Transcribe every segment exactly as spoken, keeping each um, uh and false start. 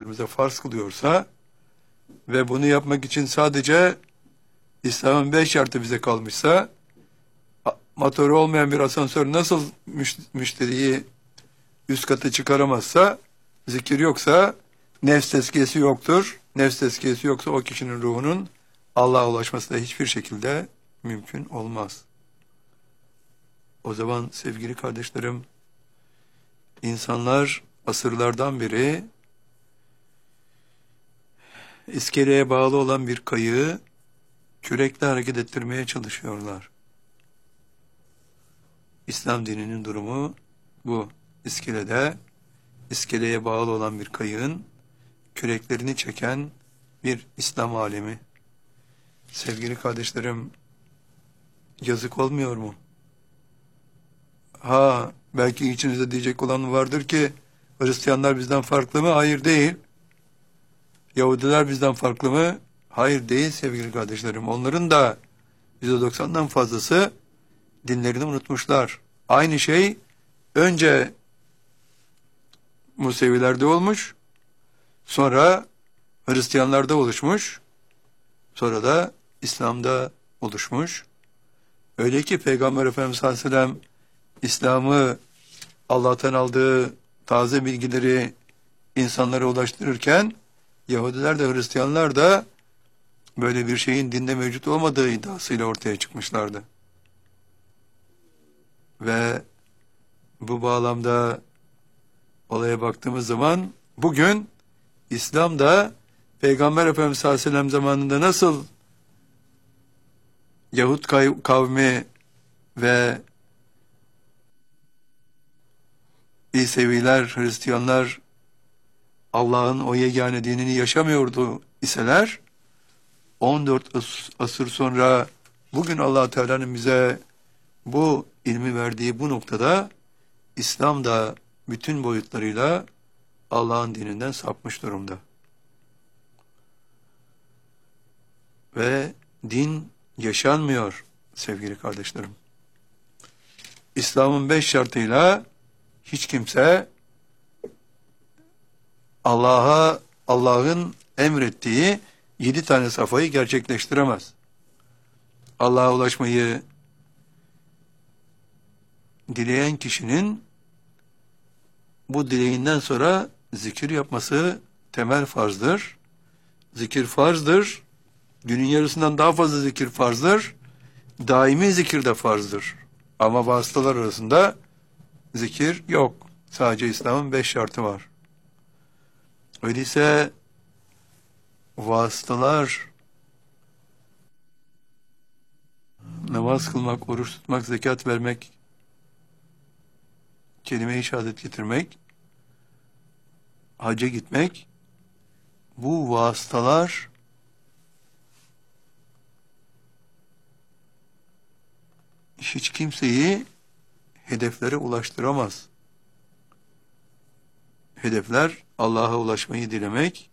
üzerimize farz kılıyorsa ve bunu yapmak için sadece İslam'ın beş şartı bize kalmışsa, motoru olmayan bir asansör nasıl müşteriyi üst kata çıkaramazsa, zikir yoksa nefs tezkiyesi yoktur. Nefs tezkiyesi yoksa o kişinin ruhunun Allah'a ulaşması da hiçbir şekilde mümkün olmaz. O zaman sevgili kardeşlerim, insanlar asırlardan beri iskeleye bağlı olan bir kayığı kürekle hareket ettirmeye çalışıyorlar. İslam dininin durumu bu. İskelede, iskeleye bağlı olan bir kayığın küreklerini çeken bir İslam alemi. Sevgili kardeşlerim, yazık olmuyor mu? Ha, belki içinizde diyecek olan vardır ki, Hristiyanlar bizden farklı mı? Hayır, değil. Yahudiler bizden farklı mı? Hayır, değil sevgili kardeşlerim. Onların da yüzde doksandan fazlası dinlerini unutmuşlar. Aynı şey önce Musevilerde olmuş, sonra Hristiyanlarda oluşmuş, sonra da İslam'da oluşmuş. Öyle ki Peygamber Efendimiz sallallahu aleyhi ve sellem İslam'ı, Allah'tan aldığı taze bilgileri insanlara ulaştırırken, Yahudiler de Hristiyanlar da böyle bir şeyin dinde mevcut olmadığı iddiasıyla ortaya çıkmışlardı. Ve bu bağlamda olaya baktığımız zaman bugün İslam'da Peygamber Efendimiz sallallahu aleyhi ve sellem zamanında nasıl Yahut kavmi ve İseviler, Hristiyanlar Allah'ın o yegane dinini yaşamıyordu iseler, on dört asır sonra bugün Allah Teala'nın bize bu ilmi verdiği bu noktada İslam da bütün boyutlarıyla Allah'ın dininden sapmış durumda. Ve din yaşanmıyor sevgili kardeşlerim. İslam'ın beş şartıyla hiç kimse Allah'a, Allah'ın emrettiği yedi tane safayı gerçekleştiremez. Allah'a ulaşmayı dileyen kişinin bu dileğinden sonra zikir yapması temel farzdır. Zikir farzdır. Günün yarısından daha fazla zikir farzdır. Daimi zikir de farzdır. Ama vasıtalar arasında zikir yok. Sadece İslam'ın beş şartı var. Öyleyse vasıtalar, namaz kılmak, oruç tutmak, zekat vermek, kelime-i şehadet getirmek, hacca gitmek, bu vasıtalar hiç kimseyi hedeflere ulaştıramaz. Hedefler Allah'a ulaşmayı dilemek,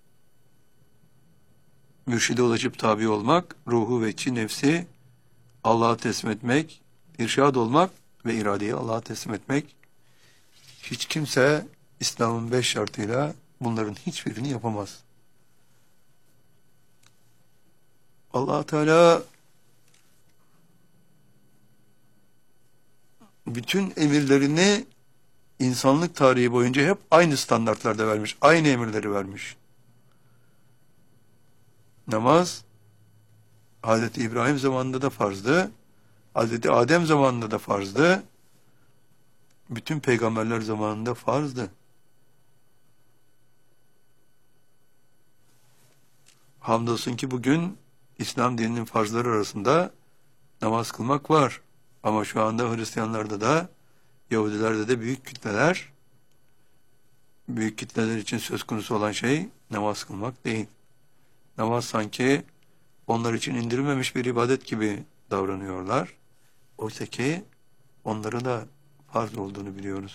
mürşide ulaşıp tabi olmak, ruhu ve içi nefsi Allah'a teslim etmek, irşad olmak ve iradeyi Allah'a teslim etmek. Hiç kimse İslam'ın beş şartıyla bunların hiçbirini yapamaz. Allah Teala bütün emirlerini insanlık tarihi boyunca hep aynı standartlarda vermiş, aynı emirleri vermiş. Namaz Hazreti İbrahim zamanında da farzdı, Hazreti Adem zamanında da farzdı, bütün peygamberler zamanında farzdı. Hamdolsun ki bugün İslam dininin farzları arasında namaz kılmak var. Ama şu anda Hristiyanlarda da, Yahudilerde de büyük kitleler, büyük kitleler için söz konusu olan şey namaz kılmak değil. Namaz sanki onlar için indirilmemiş bir ibadet gibi davranıyorlar. Oysa ki onların da farz olduğunu biliyoruz.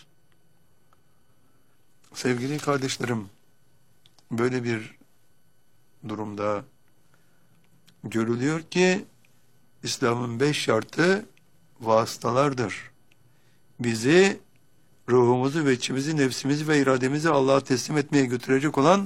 Sevgili kardeşlerim, böyle bir durumda görülüyor ki İslam'ın beş şartı vasıtalardır. Bizi, ruhumuzu ve içimizi, nefsimizi ve irademizi Allah'a teslim etmeye götürecek olan